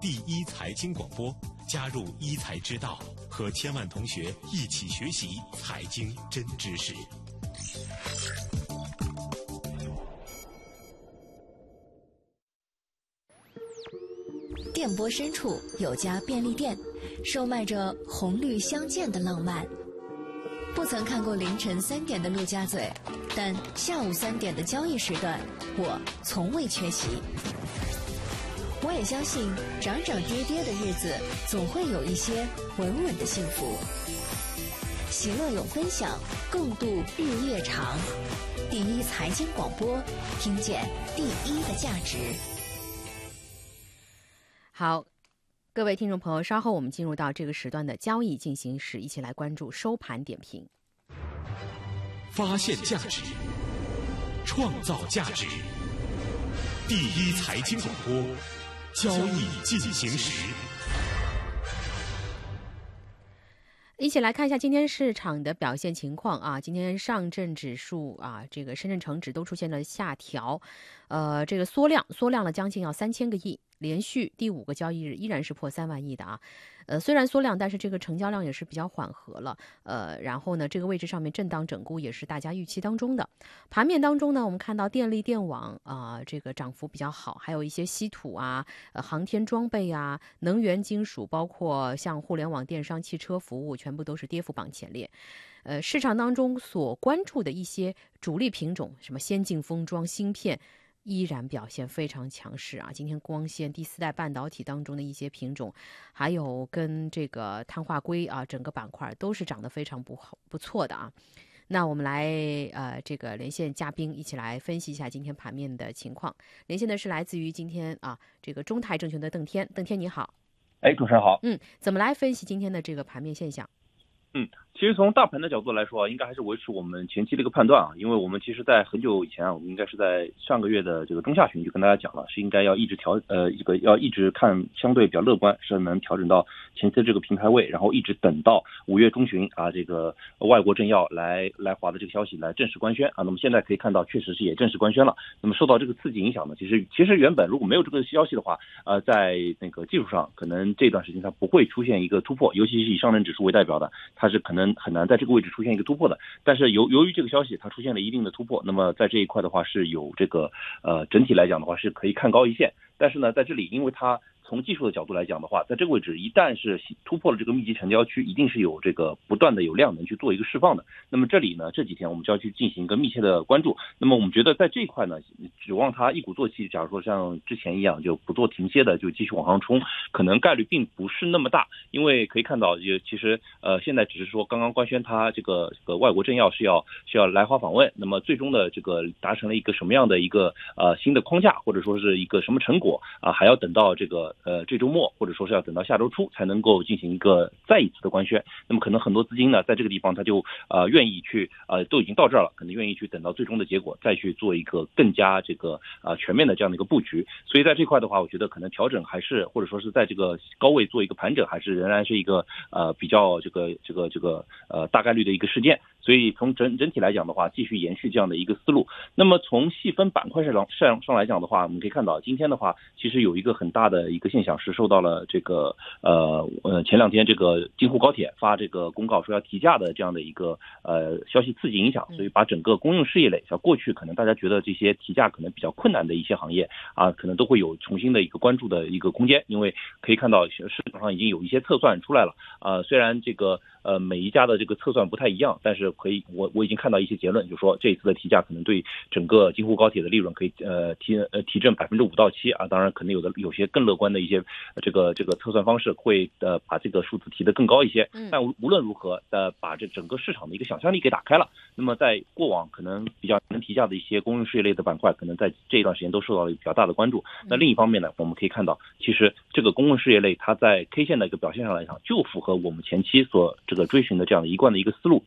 第一财经广播，加入一财之道，和千万同学一起学习财经真知识。 电波深处有家便利店，售卖着红绿相间的浪漫。不曾看过凌晨3点的陆家嘴，但下午3点的交易时段，我从未缺席。我也相信，涨涨跌跌的日子，总会有一些稳稳的幸福。喜乐有分享，共度日夜长。第一财经广播，听见第一的价值。 好，各位听众朋友，稍后我们进入到这个时段的交易进行时，一起来关注收盘点评。 发现价值，创造价值。第一财经广播，交易进行时。 一起来看一下今天市场的表现情况啊。今天上证指数啊，这个深圳成指都出现了下调，这个缩量了将近要3000个亿，连续第5个交易日依然是破3万亿的啊。虽然缩量，但是这个成交量也是比较缓和了。然后呢，这个位置上面震荡整固也是大家预期当中的。盘面当中呢，我们看到电力电网这个涨幅比较好，还有一些稀土啊、航天装备啊、能源金属，包括像互联网电商、汽车服务，全部都是跌幅榜前列。市场当中所关注的一些主力品种，什么先进封装、芯片，依然表现非常强势啊！今天光纤第4代半导体当中的一些品种，还有跟这个碳化硅啊，整个板块都是涨得非常不错的啊。那我们来这个连线嘉宾，一起来分析一下今天盘面的情况。连线的是来自于今天这个中泰证券的邓天，邓天你好。 主持人好。 怎么来分析今天的这个盘面现象？ 其实从大盘的角度来说，应该还是维持我们前期的一个判断啊，因为我们其实在很久以前我们应该是在上个月的这个中下旬就跟大家讲了，是应该要一直要一直看相对比较乐观，是能调整到前期的这个平台位，然后一直等到5月中旬啊，这个外国政要来华的这个消息来正式官宣啊，那么现在可以看到确实是也正式官宣了。那么受到这个刺激影响呢，其实原本如果没有这个消息的话，在那个技术上可能这段时间它不会出现一个突破，尤其是以上证指数为代表的，它是可能很难在这个位置出现一个突破的。但是由于这个消息它出现了一定的突破，那么在这一块的话是有这个整体来讲的话是可以看高一线。但是呢，在这里因为它从技术的角度来讲的话，在这个位置一旦是突破了这个密集成交区，一定是有这个不断的有量能去做一个释放的。那么这里呢，这几天我们就要去进行一个密切的关注。那么我们觉得在这一块呢，指望它一鼓作气，假如说像之前一样就不做停歇的就继续往上冲，可能概率并不是那么大。因为可以看到其实现在只是说刚刚官宣它这个外国政要是要来华访问，那么最终的这个达成了一个什么样的一个新的框架，或者说是一个什么成果啊，还要等到这个这周末或者说是要等到下周初才能够进行一个再一次的官宣。那么可能很多资金呢在这个地方他就愿意去都已经到这儿了，可能愿意去等到最终的结果再去做一个更加这个全面的这样的一个布局。所以在这块的话，我觉得可能调整还是或者说是在这个高位做一个盘整，还是仍然是一个比较这个大概率的一个事件。所以从整体来讲的话，继续延续这样的一个思路。那么从细分板块上来讲的话，我们可以看到今天的话，其实有一个很大的一个现象是受到了这个前2天这个京沪高铁发这个公告说要提价的这样的一个消息刺激影响，所以把整个公用事业类，像过去可能大家觉得这些提价可能比较困难的一些行业啊，可能都会有重新的一个关注的一个空间。因为可以看到市场上已经有一些测算出来了虽然这个每一家的这个测算不太一样，但是我已经看到一些结论，就是说这一次的提价可能对整个京沪高铁的利润可以提振5%到7%啊，当然可能有些更乐观的一些这个测算方式会把这个数字提得更高一些。但无论如何把这整个市场的一个想象力给打开了。那么在过往可能比较能提价的一些公用事业类的板块，可能在这一段时间都受到了比较大的关注。那另一方面呢，我们可以看到其实这个公用事业类它在 K 线的一个表现上来讲，就符合我们前期所这个追寻的这样的一贯的一个思路，就是在于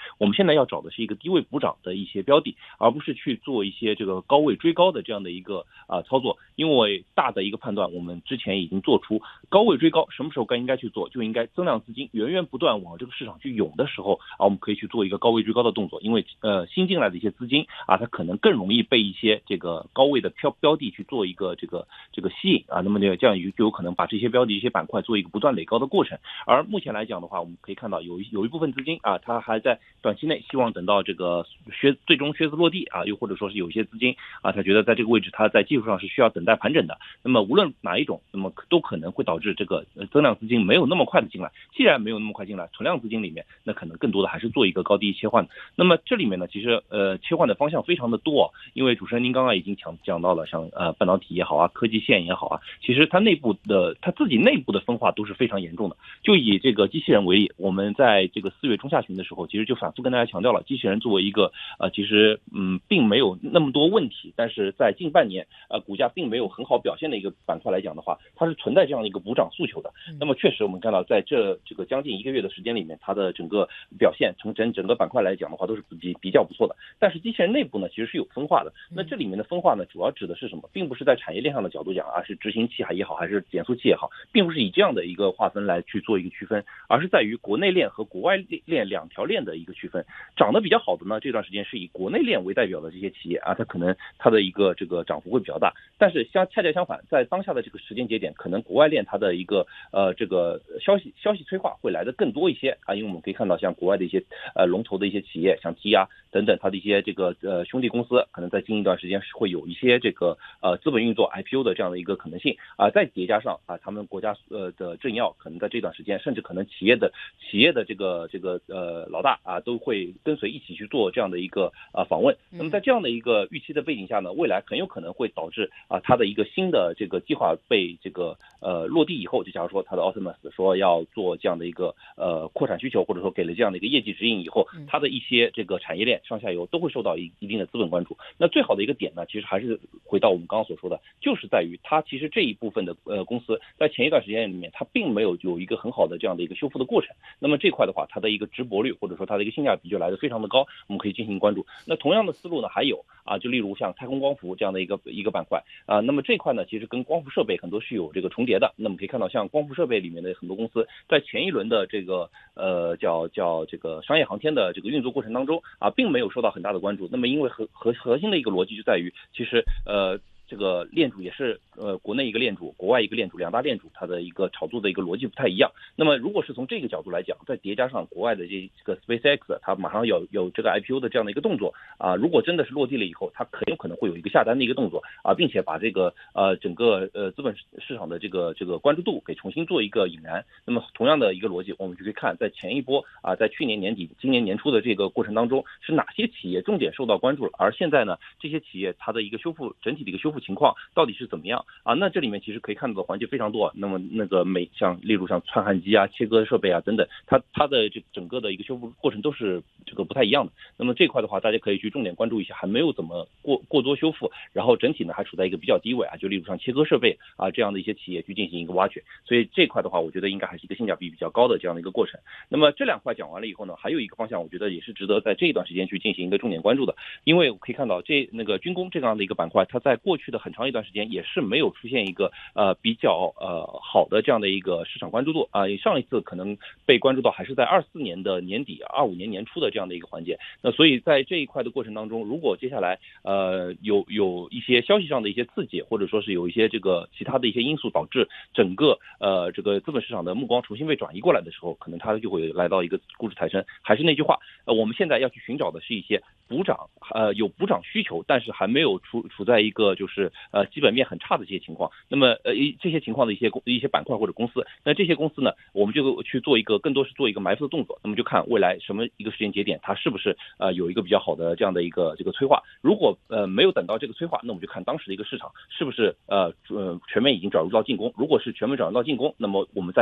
我们现在要找的是一个低位补涨的一些标的，而不是去做一些这个高位追高的这样的一个操作。因为大的一个判断，我们之前已经做出，高位追高什么时候应该去做，就应该增量资金源源不断往这个市场去涌的时候我们可以去做一个高位追高的动作。因为新进来的一些资金它可能更容易被一些这个高位的标的去做一个这个吸引那么这样就有可能把这些标的一些板块做一个不断垒高的过程。而目前来讲的话，我们可以看到有一部分资金它还在短期内希望等到这个最终靴子落地又或者说是有一些资金他觉得在这个位置它在技术上是需要等待盘整的。那么无论哪一种，那么都可能会导致这个增量资金没有那么快的进来。既然没有那么快进来，存量资金里面那可能更多的还是做一个高低切换。那么这里面呢，其实切换的方向非常的多因为主持人您刚刚已经讲到了，像半导体也好科技线也好其实它自己内部的分化都是非常严重的。就以这个机器人为例，我们在这个4月中下旬的时候，其实就反复跟大家强调了，机器人作为一个其实并没有那么多问题，但是在近半年股价并没有很好表现的一个板块来讲的话，它是存在这样的一个补涨诉求的。那么确实我们看到在这个将近1个月的时间里面，它的整个表现从整个板块来讲的话都是比较不错的。但是机器人内部呢其实是有分化的。那这里面的分化呢主要指的是什么？并不是在产业链上的角度讲是执行器也好还是减速器也好，并不是以这样的一个划分来去做一个区分，而是在于国内链和国外链两条链的一个区分。涨得比较好的呢，这段时间是以国内链为代表的这些企业它可能它的一个这个涨幅会比较大。但是恰恰相反，在当下的这个时间节点，可能国外链它的一个这个消息催化会来的更多一些因为我们可以看到像国外的一些龙头的一些企业，像 T 等等，它的一些这个兄弟公司，可能在近一段时间是会有一些这个资本运作 IPO 的这样的一个可能性再叠加上他们国家的政要可能在这段时间，甚至可能企业的这个老大都会跟随一起去做这样的一个访问。那么在这样的一个预期的背景下呢，未来很有可能会导致它的一个新的这个计划被这个落地以后，就假如说它的 Optimus 说要做这样的一个扩产需求，或者说给了这样的一个业绩指引以后，它的一些这个产业链上下游都会受到一定的资本关注。那最好的一个点呢，其实还是回到我们刚刚所说的，就是在于它其实这一部分的公司在前一段时间里面，它并没有一个很好的这样的一个修复的过程。那么这块的话，它的一个值博率或者说它的一个性价比就来得非常的高，我们可以进行关注。那同样的思路呢，还有就例如像太空光伏这样的一个板块那么这块呢，其实跟光伏设备很多是有这个重叠的。那么可以看到，像光伏设备里面的很多公司，在前一轮的这个叫这个商业航天的这个运作过程当中并没有受到很大的关注。那么因为核心的一个逻辑就在于，其实这个链主也是国内一个链主，国外一个链主，两大链主，它的一个炒作的一个逻辑不太一样。那么如果是从这个角度来讲，再叠加上国外的这个 SpaceX， 它马上有这个 IPO 的这样的一个动作如果真的是落地了以后，它很有可能会有一个下单的一个动作并且把这个整个资本市场的这个关注度给重新做一个引燃。那么同样的一个逻辑，我们就可以看在前一波在去年年底今年年初的这个过程当中，是哪些企业重点受到关注了，而现在呢这些企业它的一个整体的一个修复情况到底是怎么样那这里面其实可以看到的环节非常多。那么那个例如像穿焊机切割设备等等，它的这整个的一个修复过程都是这个不太一样的。那么这块的话，大家可以去重点关注一下，还没有怎么过多修复，然后整体呢还处在一个比较低位就例如像切割设备这样的一些企业去进行一个挖掘。所以这块的话，我觉得应该还是一个性价比比较高的这样的一个过程。那么这两块讲完了以后呢，还有一个方向，我觉得也是值得在这一段时间去进行一个重点关注的。因为我可以看到那个军工这样的一个板块，它在过去的很长一段时间也是没有出现一个比较好的这样的一个市场关注度上一次可能被关注到还是在24年的年底25年年初的这样的一个环节。那所以在这一块的过程当中，如果接下来有一些消息上的一些刺激，或者说是有一些这个其他的一些因素导致整个这个资本市场的目光重新被转移过来的时候，可能它就会来到一个估值抬升。还是那句话我们现在要去寻找的是一些补涨有补涨需求，但是还没有处在一个就是基本面很差的这些情况。那么这些情况的一些板块或者公司，那这些公司呢，我们就去做更多是做一个埋伏的动作。那么就看未来什么一个时间节点，它是不是有一个比较好的这样的一个这个催化。如果没有等到这个催化，那我们就看当时的一个市场是不是全面已经转入到进攻。如果是全面转入到进攻，那么我们在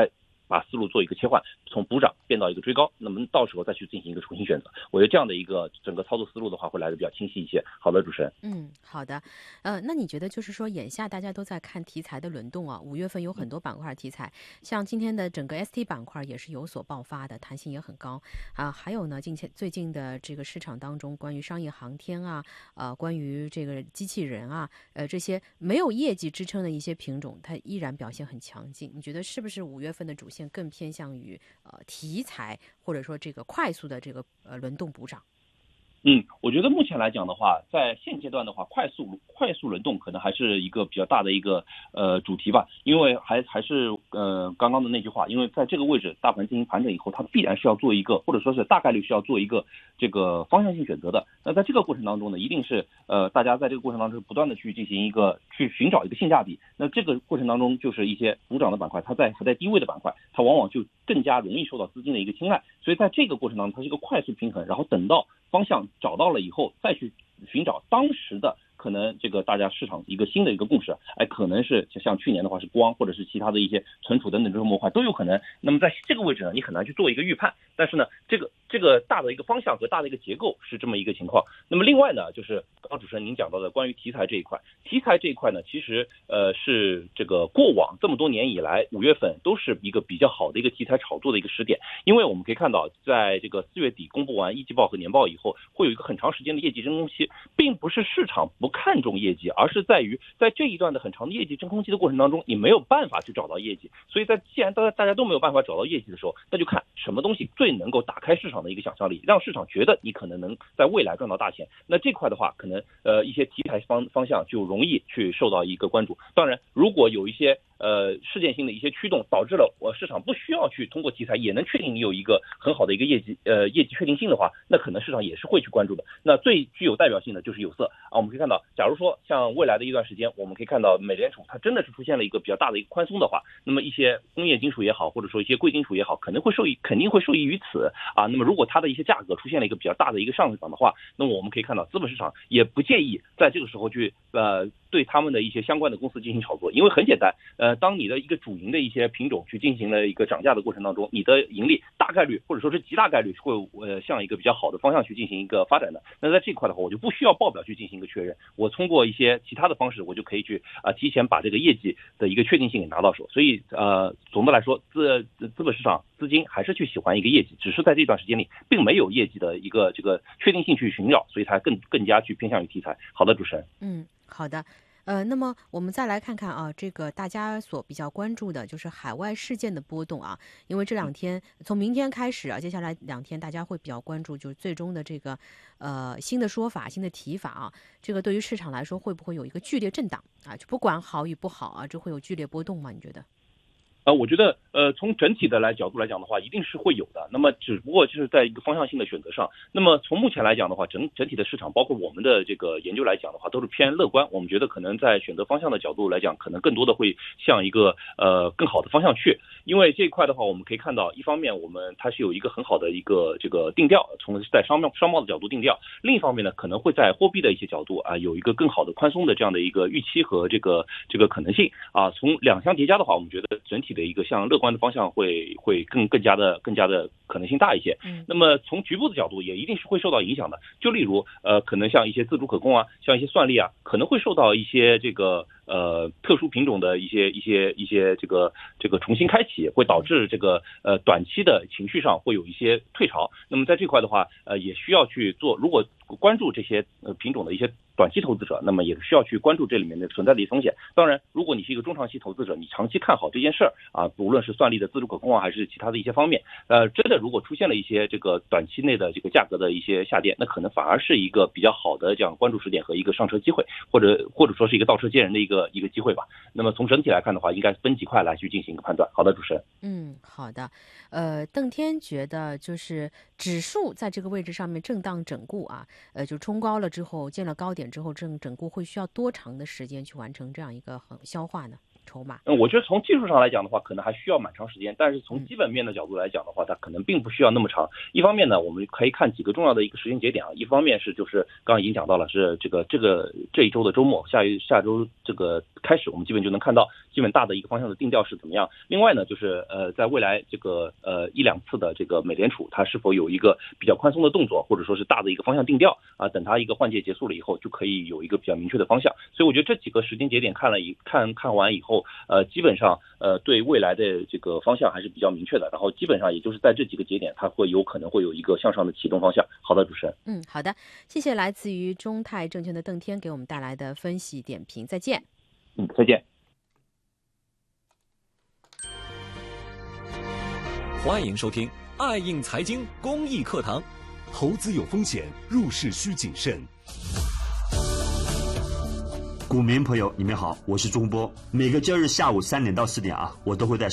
把思路做一个切换，从补涨变到一个追高，那么到时候再去进行一个重新选择。我觉得这样的一个整个操作思路的话，会来的比较清晰一些。好的，主持人。 好的。那你觉得就是说，眼下大家都在看题材的轮动啊，5月份有很多板块题材，像今天的整个 ST 板块也是有所爆发的，弹性也很高啊。还有呢，最近的这个市场当中，关于商业航天啊，关于这个机器人啊，这些没有业绩支撑的一些品种，它依然表现很强劲。你觉得是不是5月份的主线更偏向于题材，或者说这个快速的这个轮动补涨？ 我觉得目前来讲的话，在现阶段的话，快速轮动可能还是一个比较大的一个主题吧，因为还是刚刚的那句话，因为在这个位置大盘进行盘整以后，它必然是要做一个，或者说是大概率是要做一个这个方向性选择的。那在这个过程当中呢，一定是大家在这个过程当中不断的去进行去寻找一个性价比。那这个过程当中，就是一些补涨的板块，它还在低位的板块，它往往就更加容易受到资金的一个青睐。所以在这个过程当中，它是一个快速平衡，然后等到方向找到了以后，再去寻找当时的可能这个大家市场一个新的一个共识，可能是像去年的话是光，或者是其他的一些存储等等这种模块都有可能。那么在这个位置呢，你很难去做一个预判，但是呢，这个大的一个方向和大的一个结构是这么一个情况。那么另外呢，就是刚刚主持人您讲到的关于题材这一块呢，其实是这个过往这么多年以来5月份都是一个比较好的一个题材炒作的一个时点，因为我们可以看到，在这个4月底公布完一季报和年报以后，会有一个很长时间的业绩真空期，并不是市场不看重业绩，而是在于在这一段的很长的业绩真空期的过程当中，你没有办法去找到业绩。所以既然大家都没有办法找到业绩的时候，那就看什么东西最能够打开市场的一个想象力，让市场觉得你可能能在未来赚到大钱。那这块的话，可能一些题材方向就容易去受到一个关注。当然，如果有一些事件性的一些驱动，导致了市场不需要去通过题材也能确定你有一个很好的一个业绩确定性的话，那可能市场也是会去关注的。那最具有代表性的就是有色啊，我们可以看到，假如说像未来的一段时间，我们可以看到美联储它真的是出现了一个比较大的一个宽松的话，那么一些工业金属也好，或者说一些贵金属也好，肯定会受益于此啊。那么如果它的一些价格出现了一个比较大的一个上涨的话，那么我们可以看到资本市场也不介意在这个时候去对他们的一些相关的公司进行炒作，因为很简单，当你的一个主营的一些品种去进行了一个涨价的过程当中，你的盈利大概率或者说是极大概率会向一个比较好的方向去进行一个发展的。那在这块的话，我就不需要报表去进行一个确认，我通过一些其他的方式，我就可以去提前把这个业绩的一个确定性给拿到手。所以总的来说，资本市场资金还是去喜欢一个业绩，只是在这段时间里并没有业绩的一个这个确定性去寻找，所以才更加去偏向于题材。好的，主持人。 好的。那么我们再来看看啊，这个大家所比较关注的就是海外事件的波动啊，因为这2天从明天开始啊，接下来2天大家会比较关注，就是最终的这个新的说法、新的提法啊，这个对于市场来说会不会有一个剧烈震荡啊？就不管好与不好啊，这会有剧烈波动吗？你觉得？ 我觉得从整体的角度来讲的话，一定是会有的。那么只不过就是在一个方向性的选择上。那么从目前来讲的话，整体的市场，包括我们的这个研究来讲的话，都是偏乐观。我们觉得可能在选择方向的角度来讲，可能更多的会向一个更好的方向去。因为这一块的话，我们可以看到，一方面它是有一个很好的一个这个定调，从在商贸的角度定调；另一方面呢，可能会在货币的一些角度有一个更好的宽松的这样的一个预期和这个可能性啊。从两相叠加的话，我们觉得整体的一个向乐观的方向会更加的可能性大一些。那么从局部的角度也一定是会受到影响的。就例如可能像一些自主可控啊，像一些算力啊，可能会受到一些这个特殊品种的一些这个重新开启，会导致这个短期的情绪上会有一些退潮。那么在这块的话也需要去做，如果关注这些品种的一些短期投资者，那么也需要去关注这里面的存在的一些风险。当然，如果你是一个中长期投资者，你长期看好这件事儿无论是算力的自主可控还是其他的一些方面，真的如果出现了一些这个短期内的这个价格的一些下跌，那可能反而是一个比较好的这样关注时点和一个上车机会，或者说是一个倒车接人的一个机会吧。那么从整体来看的话，应该分几块来去进行一个判断。好的，主持人。 好的。邓天觉得就是指数在这个位置上面震荡整固啊，就冲高了之后，见了高点之后，整固会需要多长的时间去完成这样一个消化呢？筹码？ 我觉得从技术上来讲的话，可能还需要蛮长时间，但是从基本面的角度来讲的话，它可能并不需要那么长。一方面呢，我们可以看几个重要的一个时间节点啊。一方面是就是刚刚已经讲到了，是这一周的周末，下周这个开始，我们基本就能看到基本大的一个方向的定调是怎么样。另外呢，就是在未来这个一两次的这个美联储它是否有一个比较宽松的动作，或者说是大的一个方向定调啊，等它一个换届结束了以后，就可以有一个比较明确的方向。所以我觉得这几个时间节点看完以后，基本上对未来的这个方向还是比较明确的。然后基本上也就是在这几个节点，它会有可能会有一个向上的启动方向。好的，主持人。 好的，谢谢来自于中泰证券的邓天给我们带来的分析点评，再见。 再见。 欢迎收听爱映财经公益课堂。 投资有风险，入市需谨慎。股民朋友，你们好，我是钟波。每个交易日下午3点到4点我都会在